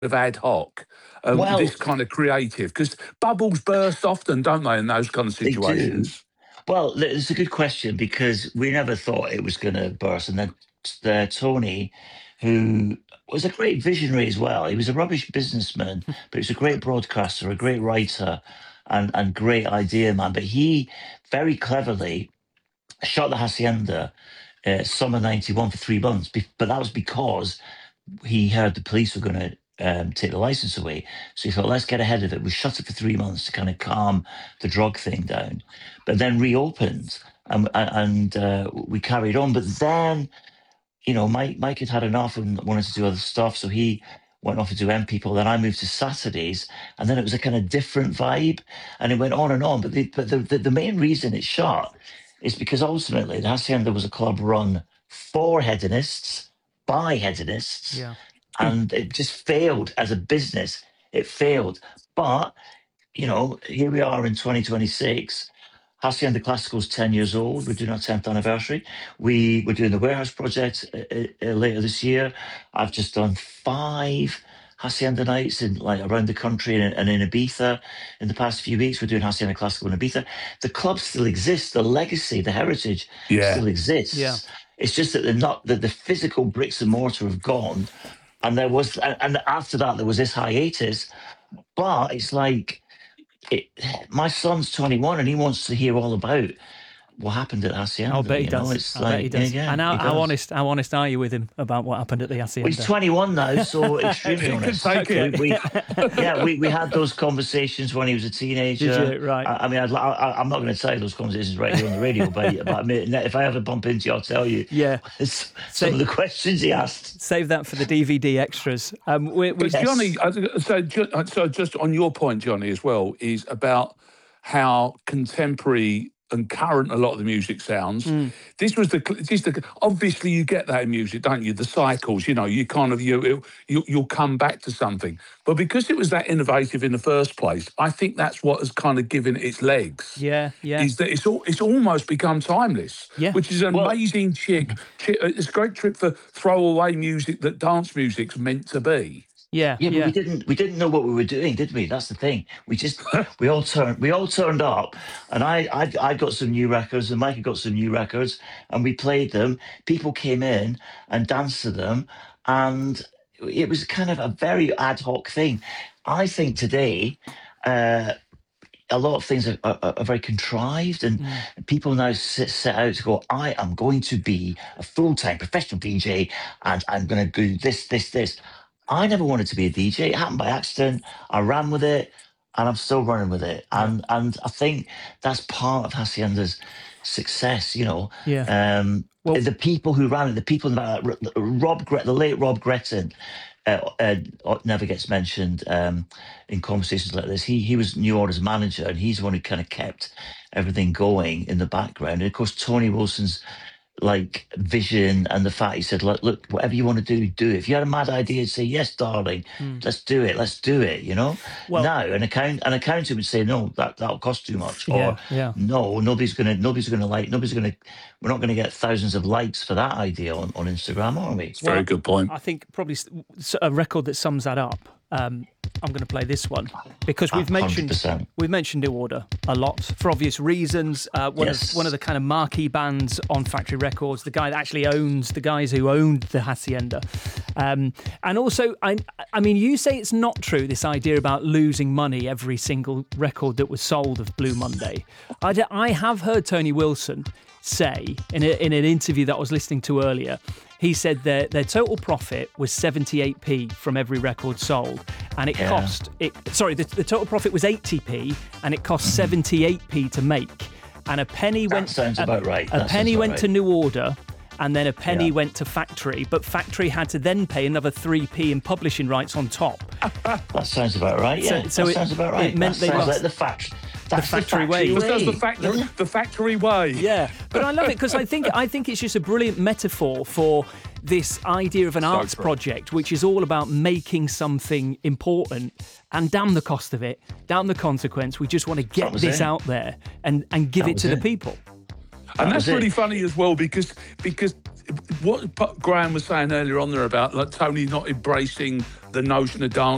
of ad hoc, Well, this kind of creative? Because bubbles burst often, don't they, in those kind of they do. situations? Well, it's a good question because we never thought it was going to burst. And then Tony, who was a great visionary as well, he was a rubbish businessman, but he was a great broadcaster, a great writer, and great idea man. But he very cleverly shot the Hacienda summer '91 for 3 months. But that was because he heard the police were going to take the license away. So he thought, let's get ahead of it. We shut it for 3 months to kind of calm the drug thing down, but then reopened and we carried on. But then, Mike had had enough and wanted to do other stuff. So he went off to do M People. Then I moved to Saturdays, and then it was a kind of different vibe, and it went on and on. But the main reason it shut is because ultimately the Hacienda was a club run for hedonists, by hedonists, Yeah. and it just failed as a business. It failed. But, here we are in 2026. Hacienda Classical's 10 years old. We're doing our 10th anniversary. We're doing the Warehouse Project later this year. I've just done 5 Hacienda nights around the country and in Ibiza in the past few weeks. We're doing Hacienda Classical in Ibiza. The club still exists. The legacy, the heritage still exists. Yeah. It's just that the physical bricks and mortar have gone. And after that, there was this hiatus. But it's like, my son's 21 and he wants to hear all about what happened at Hacienda. I'll bet he does. I bet he does. Yeah, and how honest are you with him about what happened at the Hacienda? Well, he's 21 now, so extremely honest. We had those conversations when he was a teenager. Did you? Right. I'm not going to tell you those conversations right here on the radio, but if I ever bump into you, I'll tell you. Yeah. Some of the questions he asked. Save that for the DVD extras. Johnny, so just on your point, Johnny, as well, is about how contemporary and current a lot of the music sounds. This was obviously you get that in music, don't you? The cycles, you kind of you'll come back to something. But because it was that innovative in the first place, I think that's what has kind of given it its legs. Yeah. Is that it's almost become timeless. Yeah. Which is an amazing it's a great trick for throwaway music that dance music's meant to be. Yeah, but we didn't know what we were doing, did we? That's the thing. We all turned up, and I got some new records, and Mike had got some new records, and we played them. People came in and danced to them, and it was kind of a very ad hoc thing. I think today, a lot of things are very contrived, and people now set out to go, I am going to be a full-time professional DJ, and I'm going to do this. I never wanted to be a DJ. It happened by accident. I ran with it, and I'm still running with it. And I think that's part of Hacienda's success. Yeah. The people who ran it, the people that the late Rob Gretton, never gets mentioned in conversations like this. He was New Order's manager, and he's the one who kind of kept everything going in the background. And of course, Tony Wilson's vision and the fact he said, look, whatever you want to do. If you had a mad idea, say, yes, darling, let's do it. Well, now an accountant would say, no, that'll cost too much. Or no, we're not going to get thousands of likes for that idea on Instagram, are we? It's a very good point. I think probably a record that sums that up. I'm going to play this one because we've mentioned New Order a lot for obvious reasons. One of the kind of marquee bands on Factory Records, the guy that actually the guys who owned the Hacienda, and also I mean, you say it's not true, this idea about losing money every single record that was sold of Blue Monday. I have heard Tony Wilson say in an interview that I was listening to earlier. He said their total profit was 78p from every record sold, and it cost the total profit was 80p, and it cost 78p to make, and a penny went. Sounds about right. A penny went to New Order, and then a penny went to Factory, but Factory had to then pay another 3p in publishing rights on top. That sounds about right. Yeah, so that sounds about right. It meant that sounds like the factory. That's the factory way. The factory way. Yeah, but I love it because I think it's just a brilliant metaphor for this idea of an arts project, which is all about making something important, and damn the cost of it, damn the consequence. We just want to get this out there and give it to the people. And that's really funny as well because what Graham was saying earlier on there about Tony not embracing the notion of dance